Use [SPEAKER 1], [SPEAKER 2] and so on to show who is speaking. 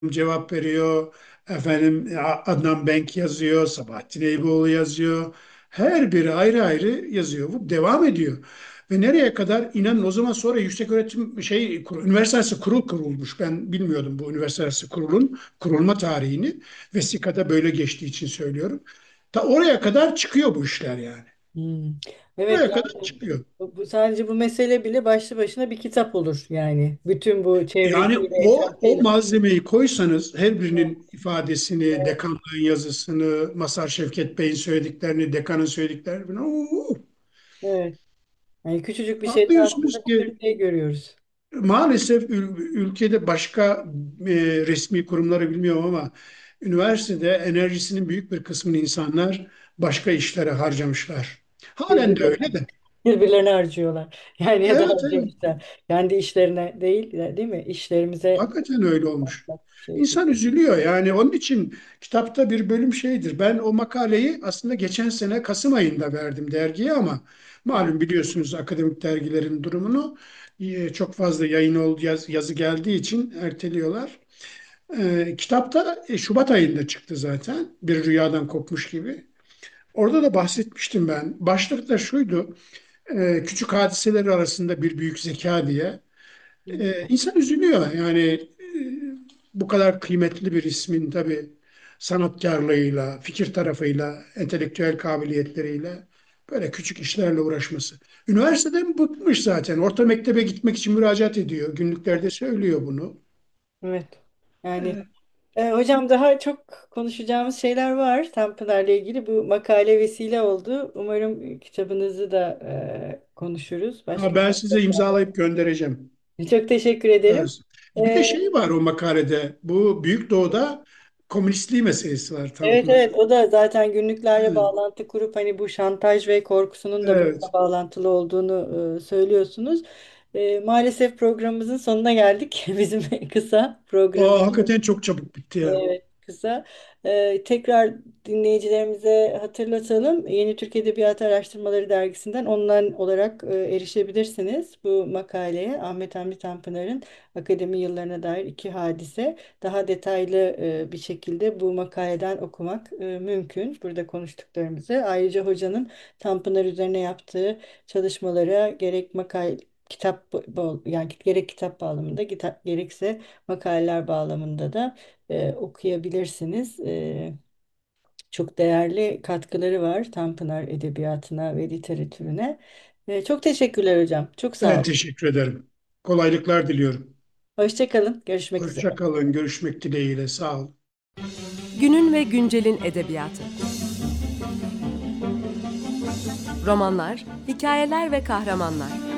[SPEAKER 1] cevap veriyor. Efendim Adnan Benk yazıyor, Sabahattin Eyüboğlu yazıyor. Her biri ayrı ayrı yazıyor. Bu devam ediyor. Ve nereye kadar inanın o zaman sonra yükseköğretim üniversite arası kurul kurulmuş. Ben bilmiyordum bu üniversite arası kurulun kurulma tarihini. Vesikada böyle geçtiği için söylüyorum. Ta oraya kadar çıkıyor bu işler yani.
[SPEAKER 2] Hmm. Evet,
[SPEAKER 1] Oraya kadar
[SPEAKER 2] yani
[SPEAKER 1] çıkıyor.
[SPEAKER 2] sadece bu mesele bile başlı başına bir kitap olur yani. Bütün bu
[SPEAKER 1] Yani
[SPEAKER 2] çevresiyle,
[SPEAKER 1] o
[SPEAKER 2] etrafıyla.
[SPEAKER 1] malzemeyi koysanız her
[SPEAKER 2] Evet,
[SPEAKER 1] birinin ifadesini, dekanlığın yazısını, Mazhar Şevket Bey'in söylediklerini, dekanın söylediklerini falan,
[SPEAKER 2] evet. Yani küçücük bir şeyden
[SPEAKER 1] anlıyorsunuz
[SPEAKER 2] aslında bir
[SPEAKER 1] ki
[SPEAKER 2] sürü şey görüyoruz.
[SPEAKER 1] maalesef ülkede başka resmi kurumları bilmiyorum ama üniversitede enerjisinin büyük bir kısmını insanlar başka işlere harcamışlar. Halen de
[SPEAKER 2] Birbirlerine,
[SPEAKER 1] öyle de.
[SPEAKER 2] birbirlerine harcıyorlar. Yani ya da
[SPEAKER 1] Evet, evet.
[SPEAKER 2] harcamışlar. Kendi işlerine değil, değil mi? İşlerimize
[SPEAKER 1] Hakikaten öyle olmuş.
[SPEAKER 2] şey
[SPEAKER 1] İnsan
[SPEAKER 2] gibi.
[SPEAKER 1] üzülüyor yani onun için kitapta bir bölüm şeydir. Ben o makaleyi aslında geçen sene Kasım ayında verdim dergiye ama malum biliyorsunuz akademik dergilerin durumunu çok fazla yayın oldu yazı geldiği için erteliyorlar. Kitapta Şubat ayında çıktı zaten bir rüyadan kopmuş gibi. Orada da bahsetmiştim ben. Başlık da şuydu: küçük hadiseler arasında bir büyük zeka diye. İnsan üzülüyor. Yani bu kadar kıymetli bir ismin tabii sanatkarlığıyla, fikir tarafıyla, entelektüel kabiliyetleriyle böyle küçük işlerle uğraşması. Üniversiteden bıkmış zaten. Orta mektebe gitmek için müracaat ediyor. Günlüklerde söylüyor bunu.
[SPEAKER 2] Evet. Yani hocam daha çok konuşacağımız şeyler var Tanpınar'la ilgili. Bu makale vesile oldu. Umarım kitabınızı da konuşuruz.
[SPEAKER 1] Ha,
[SPEAKER 2] Başka
[SPEAKER 1] ben size imzalayıp göndereceğim.
[SPEAKER 2] çok teşekkür ederim.
[SPEAKER 1] Evet. Bir de
[SPEAKER 2] E,
[SPEAKER 1] şey var o makalede. Bu Büyük Doğu'da komünistliği meselesi var
[SPEAKER 2] evet,
[SPEAKER 1] Tanpınar.
[SPEAKER 2] evet, o da zaten günlüklerle
[SPEAKER 1] Evet.
[SPEAKER 2] bağlantı kurup hani bu şantaj ve korkusunun da bununla
[SPEAKER 1] Evet.
[SPEAKER 2] bağlantılı olduğunu söylüyorsunuz. Maalesef programımızın sonuna geldik. Bizim kısa program.
[SPEAKER 1] Hakikaten çok çabuk bitti ya.
[SPEAKER 2] Evet, kısa. Tekrar dinleyicilerimize hatırlatalım. Yeni Türk Edebiyatı Araştırmaları Dergisi'nden online olarak erişebilirsiniz bu makaleye. Ahmet Hamdi Tanpınar'ın akademi yıllarına dair iki hadise. Daha detaylı bir şekilde bu makaleden okumak mümkün. Burada konuştuklarımızı. Ayrıca hocanın Tanpınar üzerine yaptığı çalışmalara gerek yani gerek kitap bağlamında gerekse makaleler bağlamında da okuyabilirsiniz. Çok değerli katkıları var Tanpınar Edebiyatı'na ve literatürüne. Çok teşekkürler hocam. Çok sağ
[SPEAKER 1] Ben
[SPEAKER 2] olun.
[SPEAKER 1] teşekkür ederim. Kolaylıklar diliyorum.
[SPEAKER 2] Hoşça kalın. Görüşmek
[SPEAKER 1] Hoşça
[SPEAKER 2] üzere.
[SPEAKER 1] kalın. Görüşmek dileğiyle. Sağ olun.
[SPEAKER 3] Günün ve güncelin edebiyatı. Romanlar, hikayeler ve kahramanlar.